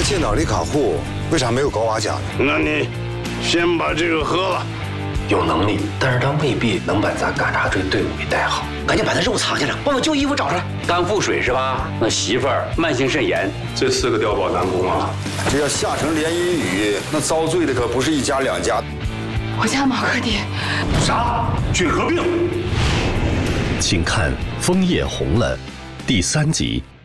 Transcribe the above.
见到李卡户，为啥没有高瓦甲呢？ 那你先把这个喝了。 有能力，但是他未必能把咱嘎查队队伍给带好。 赶紧把他肉藏起来，帮我旧衣服找出来。 肝腹水是吧？那媳妇儿慢性肾炎， 这是个碉堡男工啊！ 这要下成连阴雨，那遭罪的可不是一家两家。 我家毛哥爹。 啥？菌合并？ 请看《枫叶红了》第3集。